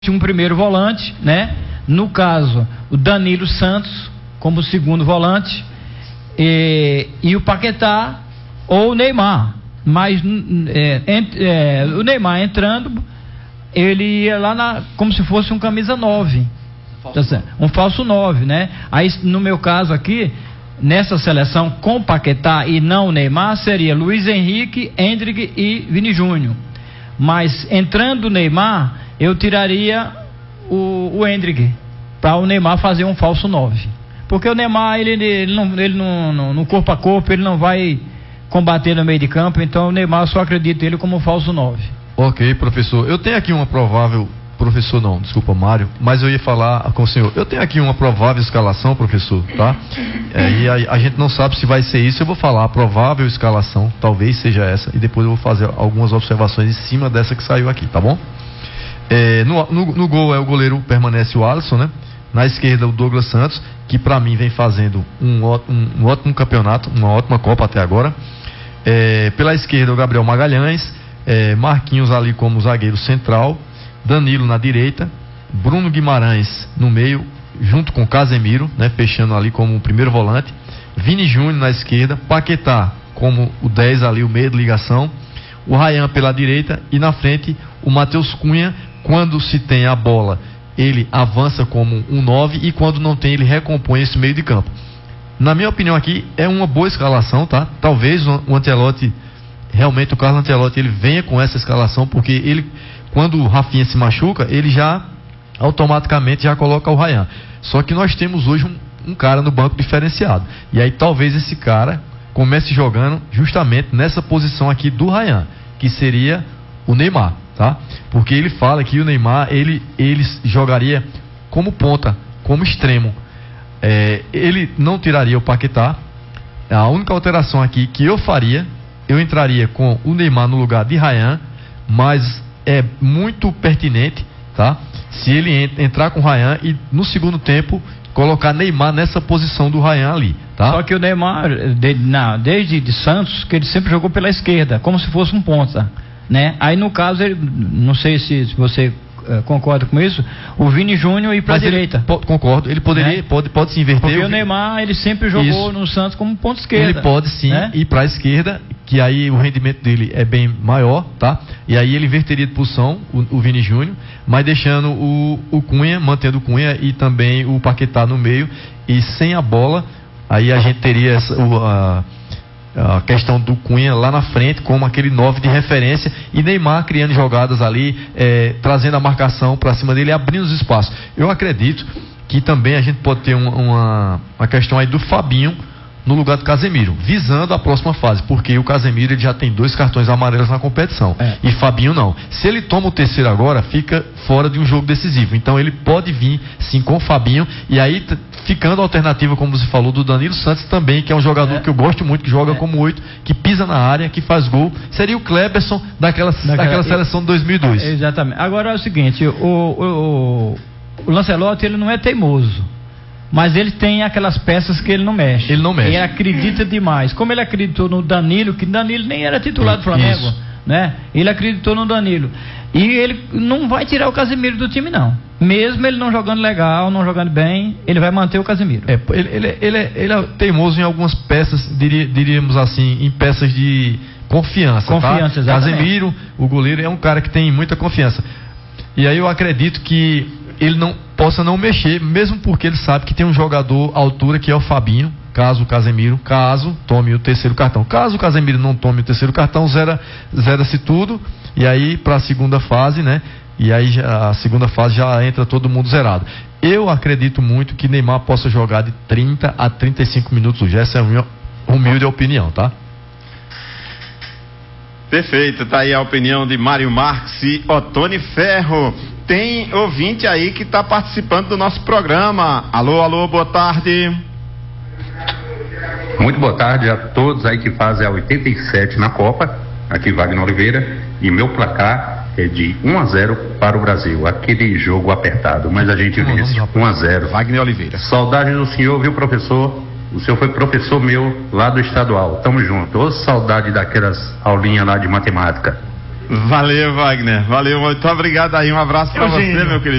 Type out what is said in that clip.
um primeiro volante, né? No caso, o Danilo Santos como segundo volante e o Paquetá ou o Neymar. Mas o Neymar entrando, ele ia lá como se fosse um camisa 9. Um falso 9, né? Aí, no meu caso aqui, nessa seleção com Paquetá e não o Neymar, seria Luiz Henrique, Endrick e Vini Júnior. Mas entrando o Neymar, eu tiraria o Endrick para o Neymar fazer um falso 9. Porque o Neymar, ele não, no corpo a corpo, ele não vai combater no meio de campo, então o Neymar, eu só acredito ele como falso 9. Ok, professor. Eu tenho aqui uma provável... Professor não, desculpa, Mário, mas eu ia falar com o senhor. Eu tenho aqui uma provável escalação, professor, tá? E a gente não sabe se vai ser isso. Eu vou falar a provável escalação, talvez seja essa, e depois eu vou fazer algumas observações em cima dessa que saiu aqui, tá bom? No gol o goleiro permanece o Alisson, né? Na esquerda o Douglas Santos, que pra mim vem fazendo um ótimo campeonato, uma ótima Copa até agora. Pela esquerda o Gabriel Magalhães, Marquinhos ali como zagueiro central, Danilo na direita, Bruno Guimarães no meio, junto com Casemiro, né, fechando ali como o primeiro volante, Vini Júnior na esquerda, Paquetá como o 10 ali, o meio de ligação, o Ryan pela direita e na frente o Matheus Cunha. Quando se tem a bola, ele avança como um 9 e quando não tem, ele recompõe esse meio de campo. Na minha opinião aqui, é uma boa escalação, tá? Talvez o Ancelotti, realmente o Carlo Ancelotti, ele venha com essa escalação, porque ele... Quando o Rafinha se machuca, ele já automaticamente já coloca o Ryan. Só que nós temos hoje um cara no banco diferenciado. E aí talvez esse cara comece jogando justamente nessa posição aqui do Ryan, que seria o Neymar, tá? Porque ele fala que o Neymar, ele jogaria como ponta, como extremo. Ele não tiraria o Paquetá. A única alteração aqui que eu faria, eu entraria com o Neymar no lugar de Ryan, mas é muito pertinente, tá? Se ele entrar com o Ryan e no segundo tempo colocar Neymar nessa posição do Ryan ali, tá? Só que o Neymar, desde de Santos, que ele sempre jogou pela esquerda, como se fosse um ponta, né? Aí no caso, ele, não sei se você concorda com isso, o Vini Júnior ir para a direita. Concordo, ele poderia, né? pode se inverter. Porque o Neymar, ele sempre jogou no Santos como ponto esquerda. Ele pode sim, né? Ir para a esquerda, que aí o rendimento dele é bem maior, tá? E aí ele inverteria de posição o Vini Júnior, mas deixando o Cunha, mantendo o Cunha e também o Paquetá no meio, e sem a bola, aí a gente teria a questão do Cunha lá na frente como aquele 9 de referência e Neymar criando jogadas ali, trazendo a marcação para cima dele e abrindo os espaços. Eu acredito que também a gente pode ter uma questão aí do Fabinho no lugar do Casemiro, visando a próxima fase, porque o Casemiro ele já tem 2 cartões amarelos na competição, e Fabinho não. Se ele toma o terceiro agora, fica fora de um jogo decisivo, então ele pode vir sim com o Fabinho, e aí ficando a alternativa, como você falou, do Danilo Santos também, que é um jogador que eu gosto muito, que joga como 8, que pisa na área, que faz gol, seria o Kleberson daquela seleção de 2002. Exatamente. Agora é o seguinte, o Lancelotti, ele não é teimoso, mas ele tem aquelas peças que ele não mexe. Ele não mexe. Ele acredita demais. Como ele acreditou no Danilo, que Danilo nem era titular do Flamengo, né? Ele acreditou no Danilo. E ele não vai tirar o Casemiro do time, não. Mesmo ele não jogando legal, não jogando bem, ele vai manter o Casemiro. Ele é teimoso em algumas peças, diríamos assim, em peças de confiança. Confiança, tá? exatamente. Casemiro, o goleiro, é um cara que tem muita confiança. E aí eu acredito que ele não possa não mexer, mesmo porque ele sabe que tem um jogador à altura que é o Fabinho, caso o Casemiro, tome o terceiro cartão. Caso o Casemiro não tome o terceiro cartão, zera-se tudo, e aí para a segunda fase, né? E aí a segunda fase já entra todo mundo zerado. Eu acredito muito que Neymar possa jogar de 30 a 35 minutos hoje. Essa é a minha humilde opinião, tá? Perfeito, tá aí a opinião de Mário Marques e Otone Ferro. Tem ouvinte aí que está participando do nosso programa. Alô, boa tarde. Muito boa tarde a todos aí que fazem a 87 na Copa. Aqui Wagner Oliveira, e meu placar é de 1-0 para o Brasil. Aquele jogo apertado, mas a gente vence 1-0. Wagner Oliveira. Saudade do senhor, viu, professor? O senhor foi professor meu lá do estadual. Tamo junto. Ô, saudade daquelas aulinhas lá de matemática. Valeu, Wagner. Valeu, muito obrigado aí. Um abraço pra você, meu querido.